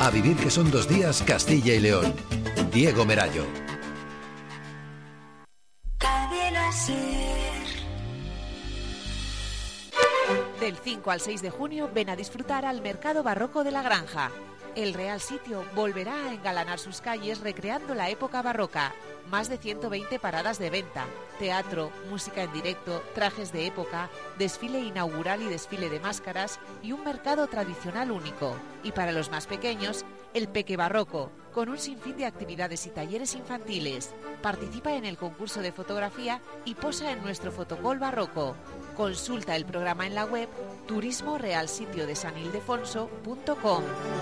A vivir que son 2 días Castilla y León. Diego Merallo. Cadena Ser. Del 5 al 6 de junio ven a disfrutar al Mercado Barroco de la Granja. El Real Sitio volverá a engalanar sus calles recreando la época barroca. Más de 120 paradas de venta, teatro, música en directo, trajes de época, desfile inaugural y desfile de máscaras y un mercado tradicional único. Y para los más pequeños, el Peque Barroco, con un sinfín de actividades y talleres infantiles. Participa en el concurso de fotografía y posa en nuestro fotocall barroco. Consulta el programa en la web turismorealsitiodesanildefonso.com.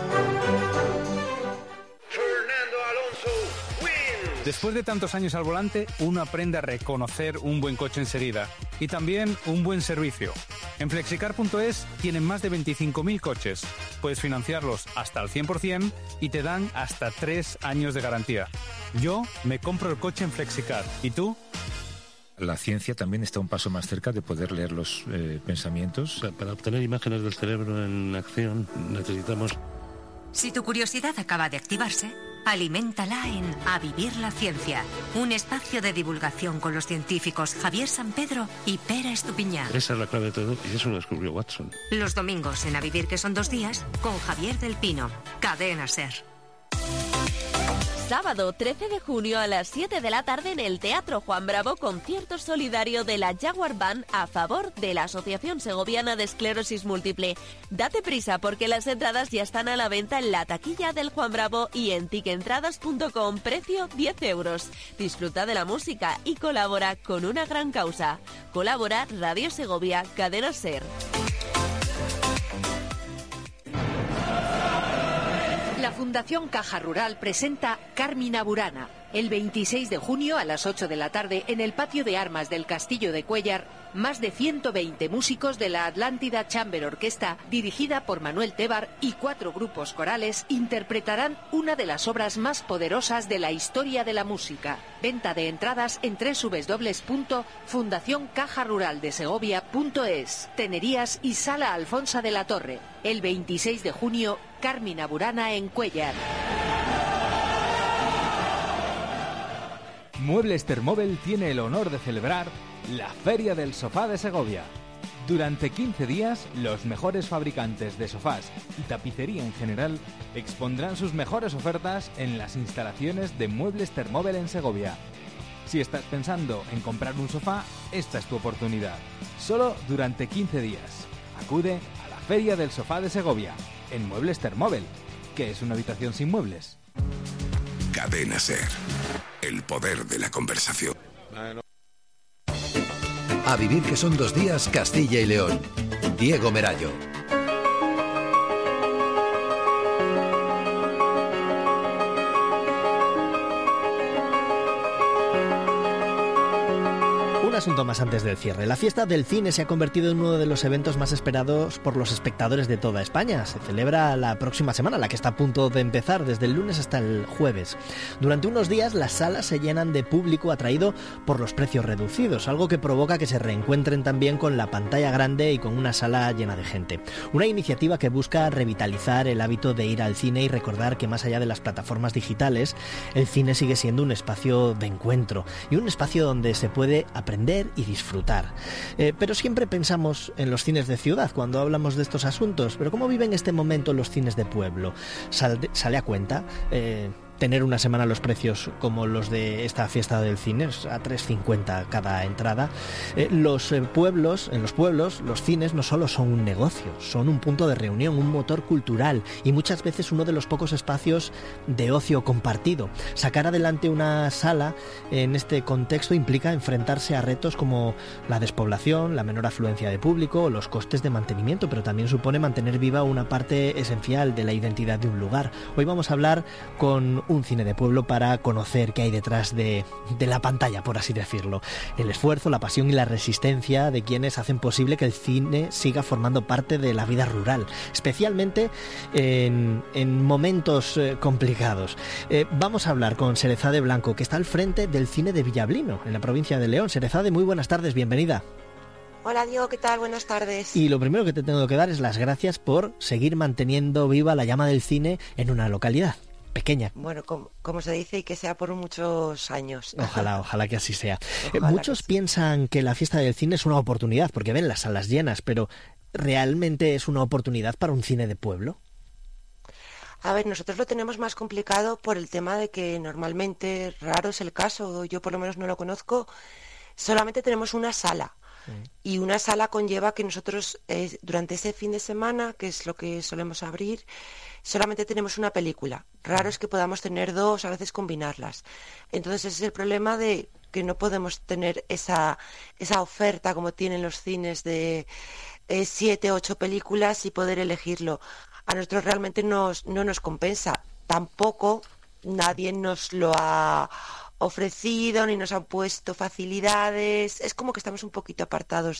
Después de tantos años al volante, uno aprende a reconocer un buen coche enseguida y también un buen servicio. En Flexicar.es tienen más de 25.000 coches. Puedes financiarlos hasta al 100% y te dan hasta 3 años de garantía. Yo me compro el coche en Flexicar. ¿Y tú? La ciencia también está un paso más cerca de poder leer los pensamientos. Para obtener imágenes del cerebro en acción necesitamos... Si tu curiosidad acaba de activarse, aliméntala en A Vivir la Ciencia, un espacio de divulgación con los científicos Javier Sampedro y Pera Estupiñán. Esa es la clave de todo y eso lo descubrió Watson. Los domingos en A Vivir que son 2 días con Javier del Pino, Cadena Ser. Sábado 13 de junio a las 7 de la tarde en el Teatro Juan Bravo, concierto solidario de la Jaguar Band a favor de la Asociación Segoviana de Esclerosis Múltiple. Date prisa porque las entradas ya están a la venta en la taquilla del Juan Bravo y en tickentradas.com, precio 10 euros. Disfruta de la música y colabora con una gran causa. Colabora Radio Segovia, Cadena Ser. La Fundación Caja Rural presenta Carmina Burana, el 26 de junio a las 8 de la tarde en el patio de armas del Castillo de Cuéllar. Más de 120 músicos de la Atlántida Chamber Orquesta, dirigida por Manuel Tebar, y 4 grupos corales interpretarán una de las obras más poderosas de la historia de la música. Venta de entradas en www.fundacioncajaruraldesegovia.es. Tenerías y Sala Alfonsa de la Torre. El 26 de junio, Carmina Burana en Cuéllar. Muebles Termóvel tiene el honor de celebrar la Feria del Sofá de Segovia. Durante 15 días, los mejores fabricantes de sofás y tapicería en general expondrán sus mejores ofertas en las instalaciones de Muebles Termóvel en Segovia. Si estás pensando en comprar un sofá, esta es tu oportunidad. Solo durante 15 días. Acude a la Feria del Sofá de Segovia, en Muebles Termóvel, que es una habitación sin muebles. Cadena Ser. El poder de la conversación. A vivir que son 2 días Castilla y León. Diego Merallo. Un asunto más antes del cierre. La fiesta del cine se ha convertido en uno de los eventos más esperados por los espectadores de toda España. Se celebra la próxima semana, la que está a punto de empezar, desde el lunes hasta el jueves. Durante unos días las salas se llenan de público atraído por los precios reducidos, algo que provoca que se reencuentren también con la pantalla grande y con una sala llena de gente. Una iniciativa que busca revitalizar el hábito de ir al cine y recordar que más allá de las plataformas digitales, el cine sigue siendo un espacio de encuentro y un espacio donde se puede aprender y disfrutar. Pero siempre pensamos en los cines de ciudad cuando hablamos de estos asuntos. Pero ¿cómo viven en este momento los cines de pueblo? ¿Sale a cuenta tener una semana los precios como los de esta fiesta del cine, a 3,50 cada entrada? En los pueblos, los cines no solo son un negocio, son un punto de reunión, un motor cultural y muchas veces uno de los pocos espacios de ocio compartido. Sacar adelante una sala en este contexto implica enfrentarse a retos como la despoblación, la menor afluencia de público o los costes de mantenimiento, pero también supone mantener viva una parte esencial de la identidad de un lugar. Hoy vamos a hablar con un cine de pueblo para conocer qué hay detrás de la pantalla, por así decirlo. El esfuerzo, la pasión y la resistencia de quienes hacen posible que el cine siga formando parte de la vida rural, especialmente en momentos complicados. Vamos a hablar con Serezade Blanco, que está al frente del cine de Villablino, en la provincia de León. Serezade, muy buenas tardes, bienvenida. Hola Diego, ¿qué tal? Buenas tardes. Y lo primero que te tengo que dar es las gracias por seguir manteniendo viva la llama del cine en una localidad pequeña. Bueno, como se dice, y que sea por muchos años. Ojalá que así sea. Muchos piensan que la fiesta del cine es una oportunidad porque ven las salas llenas, pero ¿realmente es una oportunidad para un cine de pueblo? A ver, nosotros lo tenemos más complicado por el tema de que normalmente, raro es el caso, yo por lo menos no lo conozco, solamente tenemos una sala. Y una sala conlleva que nosotros durante ese fin de semana, que es lo que solemos abrir, solamente tenemos una película. Raro es que podamos tener dos, a veces combinarlas. Entonces ese es el problema de que no podemos tener esa oferta como tienen los cines de 7, 8 películas y poder elegirlo. A nosotros realmente no nos compensa. Tampoco nadie nos lo ha ofrecido ni nos han puesto facilidades. Es como que estamos un poquito apartados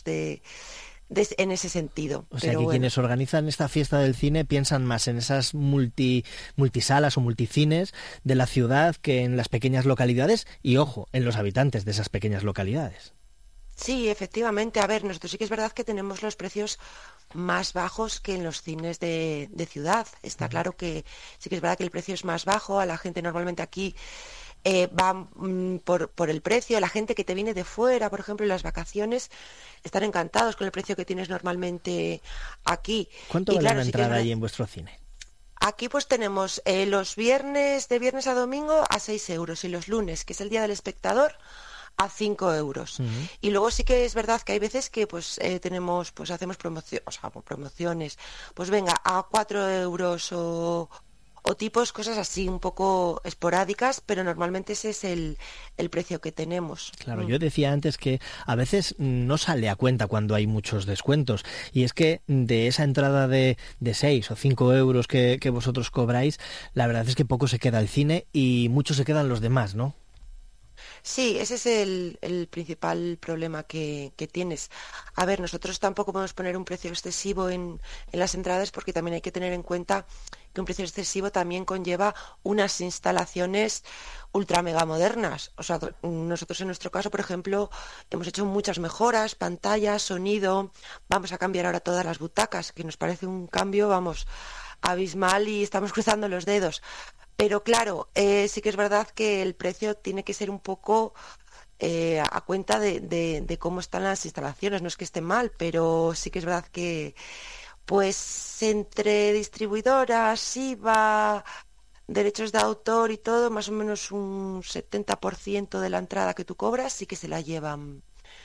en ese sentido. O sea que quienes organizan esta fiesta del cine piensan más en esas multisalas o multicines de la ciudad que en las pequeñas localidades y, ojo, en los habitantes de esas pequeñas localidades. Sí, efectivamente. A ver, nosotros sí que es verdad que tenemos los precios más bajos que en los cines de ciudad. Está claro que sí que es verdad que el precio es más bajo. A la gente normalmente aquí va por el precio. La gente que te viene de fuera, por ejemplo, en las vacaciones, están encantados con el precio que tienes normalmente aquí. ¿Cuánto vale una entrada ahí en vuestro cine? Aquí pues tenemos los viernes, de viernes a domingo, a 6 euros y los lunes, que es el Día del Espectador, a 5 euros. Y luego sí que es verdad que hay veces que pues hacemos promociones, pues venga, a 4 euros o tipos, cosas así un poco esporádicas, pero normalmente ese es el precio que tenemos. Claro, yo decía antes que a veces no sale a cuenta cuando hay muchos descuentos, y es que de esa entrada de 6 o 5 euros que vosotros cobráis, la verdad es que poco se queda el cine y mucho se quedan los demás, ¿no? Sí, ese es el principal problema que tienes. A ver, nosotros tampoco podemos poner un precio excesivo en las entradas porque también hay que tener en cuenta que un precio excesivo también conlleva unas instalaciones ultra mega modernas. O sea, nosotros en nuestro caso, por ejemplo, hemos hecho muchas mejoras, pantallas, sonido, vamos a cambiar ahora todas las butacas, que nos parece un cambio, abismal y estamos cruzando los dedos. Pero claro, sí que es verdad que el precio tiene que ser un poco a cuenta de cómo están las instalaciones. No es que esté mal, pero sí que es verdad que pues entre distribuidoras, IVA, derechos de autor y todo, más o menos un 70% de la entrada que tú cobras sí que se la llevan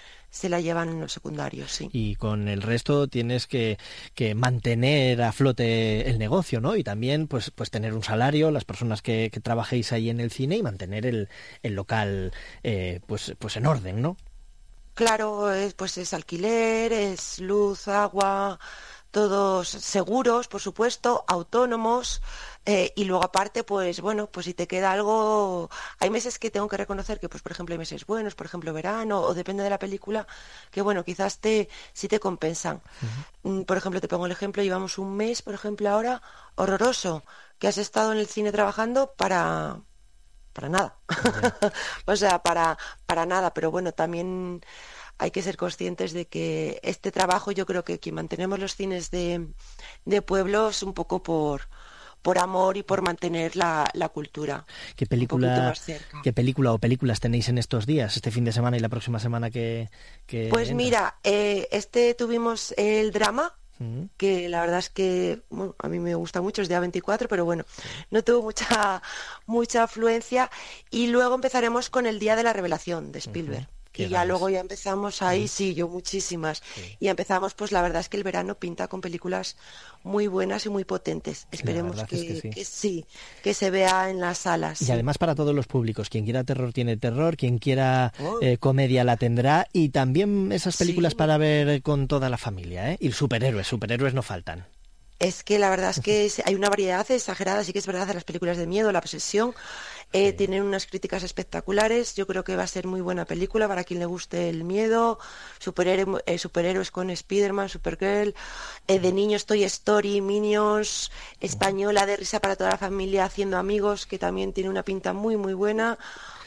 en los secundarios, sí. Y con el resto tienes que mantener a flote el negocio, ¿no? Y también pues tener un salario, las personas que trabajéis ahí en el cine, y mantener el local pues en orden, ¿no? Claro, es alquiler, es luz, agua, todos seguros, por supuesto, autónomos, y luego aparte, pues bueno, pues si te queda algo, hay meses que tengo que reconocer que, pues por ejemplo, hay meses buenos, por ejemplo verano, o depende de la película, que bueno, quizás sí te compensan. Por ejemplo, te pongo el ejemplo, llevamos un mes, por ejemplo, ahora, horroroso, que has estado en el cine trabajando para nada. O sea, para nada, pero bueno, también hay que ser conscientes de que este trabajo, yo creo que quien mantenemos los cines de pueblos un poco por amor y por mantener la cultura. ¿Qué película o películas tenéis en estos días, este fin de semana y la próxima semana que Pues entra? Mira, tuvimos el drama, que la verdad es que bueno, a mí me gusta mucho, es día 24, pero bueno, no tuvo mucha afluencia, y luego empezaremos con el Día de la Revelación de Spielberg. Y ya luego ya empezamos ahí, sí, yo muchísimas. Sí. Y empezamos, pues la verdad es que el verano pinta con películas muy buenas y muy potentes. Esperemos que se vea en las salas. Y además para todos los públicos, quien quiera terror tiene terror, quien quiera comedia la tendrá, y también esas películas para ver con toda la familia, ¿eh? Y superhéroes no faltan. Es que la verdad es que hay una variedad exagerada, sí que es verdad, de las películas de miedo, La Posesión. Tienen unas críticas espectaculares. Yo creo que va a ser muy buena película para quien le guste el miedo. Superhéroes con Spiderman, Supergirl, de niños Toy Story, Minions, española de risa para toda la familia, Haciendo Amigos, que también tiene una pinta muy muy buena.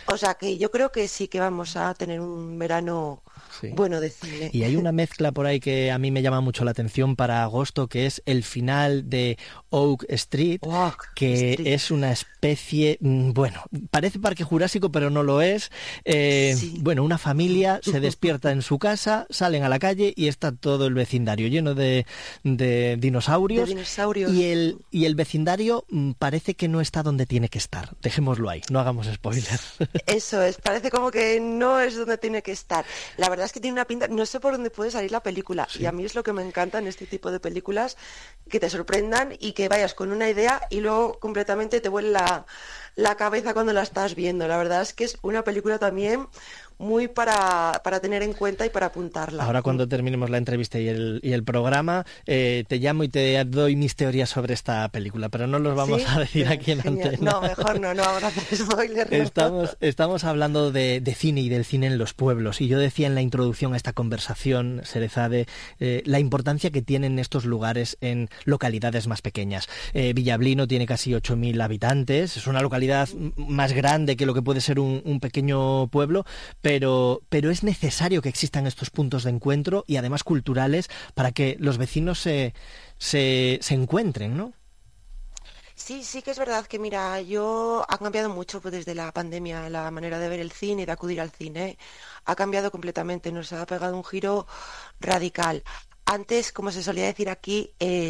O sea que yo creo que sí que vamos a tener un verano bueno de cine. Y hay una mezcla por ahí que a mí me llama mucho la atención para agosto, que es el final de Oak Street, que es una especie, bueno, parece Parque Jurásico, pero no lo es. Bueno, una familia se despierta en su casa, salen a la calle y está todo el vecindario lleno de dinosaurios. Y el vecindario parece que no está donde tiene que estar. Dejémoslo ahí, no hagamos spoiler. Eso es, parece como que no es donde tiene que estar. La verdad es que tiene una pinta, no sé por dónde puede salir la película, y a mí es lo que me encanta en este tipo de películas, que te sorprendan y que vayas con una idea y luego completamente te vuelve la cabeza cuando la estás viendo. La verdad es que es una película también muy para tener en cuenta y para apuntarla. Ahora cuando terminemos la entrevista y el programa, te llamo y te doy mis teorías sobre esta película, pero no los vamos a decir aquí en antena. No, mejor no vamos a hacer spoilers. Estamos hablando de cine y del cine en los pueblos, y yo decía en la introducción a esta conversación, Sherezade, la importancia que tienen estos lugares en localidades más pequeñas. Villablino tiene casi 8.000 habitantes, es una localidad más grande que lo que puede ser un pequeño pueblo, pero es necesario que existan estos puntos de encuentro y además culturales para que los vecinos se encuentren, ¿no? Sí que es verdad que, mira, ha cambiado mucho desde la pandemia la manera de ver el cine y de acudir al cine. Ha cambiado completamente, nos ha pegado un giro radical. Antes, como se solía decir aquí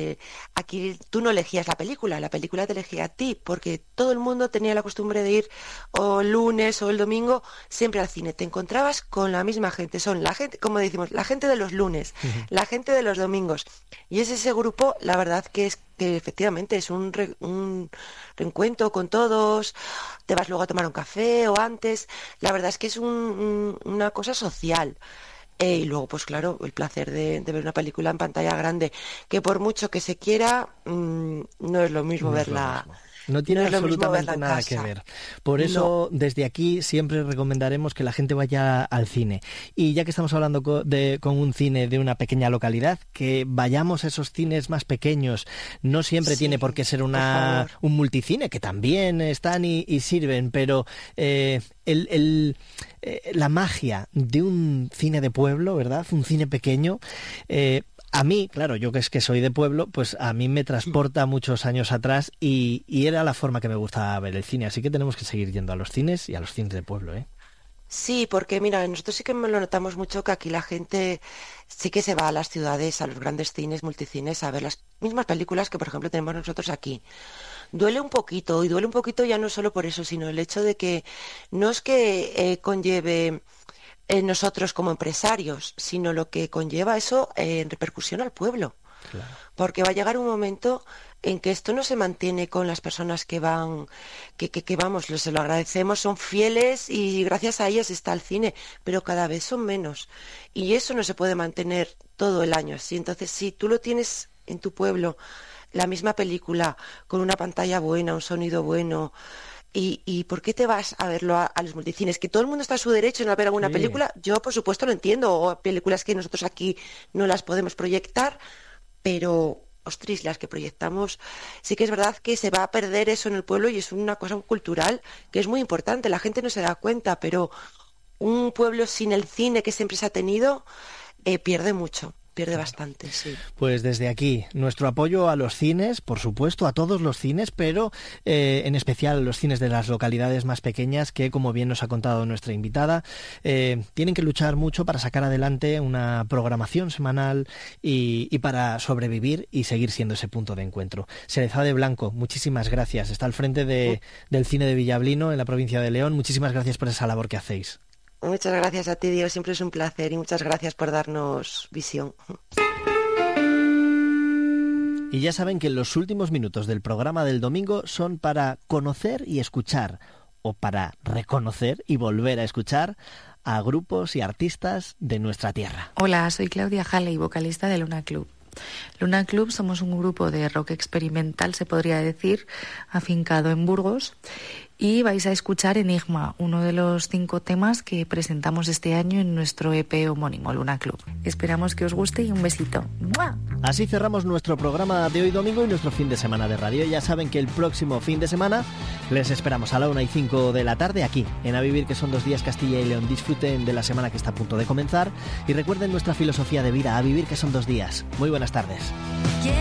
tú no elegías la película te elegía a ti, porque todo el mundo tenía la costumbre de ir o el lunes o el domingo siempre al cine. Te encontrabas con la misma gente, son la gente, como decimos, la gente de los lunes, la gente de los domingos. Y es ese grupo, la verdad que efectivamente es un reencuentro con todos, te vas luego a tomar un café o antes. La verdad es que es una cosa social. Y luego, pues claro, el placer de ver una película en pantalla grande, que por mucho que se quiera, no es lo mismo verla. No tiene absolutamente nada que ver. Por eso, desde aquí siempre recomendaremos que la gente vaya al cine. Y ya que estamos hablando con un cine de una pequeña localidad, que vayamos a esos cines más pequeños. No siempre tiene por qué ser un multicine, que también están y sirven, pero la magia de un cine de pueblo, ¿verdad? Un cine pequeño. A mí, claro, yo que es que soy de pueblo, pues a mí me transporta muchos años atrás y era la forma que me gustaba ver el cine. Así que tenemos que seguir yendo a los cines y a los cines de pueblo, ¿eh? Sí, porque mira, nosotros sí que lo notamos mucho, que aquí la gente sí que se va a las ciudades, a los grandes cines, multicines, a ver las mismas películas que, por ejemplo, tenemos nosotros aquí. Duele un poquito, y duele un poquito ya no solo por eso, sino el hecho de que no es que conlleve nosotros como empresarios, sino lo que conlleva eso en repercusión al pueblo. Claro. Porque va a llegar un momento en que esto no se mantiene con las personas que van, que vamos, se lo agradecemos, son fieles y gracias a ellas está el cine, pero cada vez son menos. Y eso no se puede mantener todo el año así. Entonces, si tú lo tienes en tu pueblo, la misma película, con una pantalla buena, un sonido bueno, ¿y por qué te vas a verlo a los multicines? Que todo el mundo está a su derecho en ver alguna película. Yo, por supuesto, lo entiendo. O películas que nosotros aquí no las podemos proyectar, pero, ostras, las que proyectamos, sí que es verdad que se va a perder eso en el pueblo y es una cosa cultural que es muy importante. La gente no se da cuenta, pero un pueblo sin el cine que siempre se ha tenido pierde mucho. Pierde bastante, sí. Pues desde aquí, nuestro apoyo a los cines, por supuesto, a todos los cines, pero en especial a los cines de las localidades más pequeñas que, como bien nos ha contado nuestra invitada, tienen que luchar mucho para sacar adelante una programación semanal y para sobrevivir y seguir siendo ese punto de encuentro. Sherezade Blanco, muchísimas gracias. Está al frente del cine de Villablino, en la provincia de León. Muchísimas gracias por esa labor que hacéis. Muchas gracias a ti, Diego. Siempre es un placer y muchas gracias por darnos visión. Y ya saben que los últimos minutos del programa del domingo son para conocer y escuchar, o para reconocer y volver a escuchar a grupos y artistas de nuestra tierra. Hola, soy Claudia Halley, vocalista de Luna Club. Luna Club somos un grupo de rock experimental, se podría decir, afincado en Burgos. y vais a escuchar Enigma, uno de los 5 temas que presentamos este año en nuestro EP homónimo, Luna Club. Esperamos que os guste y un besito. ¡Mua! Así cerramos nuestro programa de hoy domingo y nuestro fin de semana de radio. Ya saben que el próximo fin de semana les esperamos a la 1:05 de la tarde aquí, en A Vivir, que son 2 días Castilla y León. Disfruten de la semana que está a punto de comenzar y recuerden nuestra filosofía de vida, a vivir que son 2 días. Muy buenas tardes.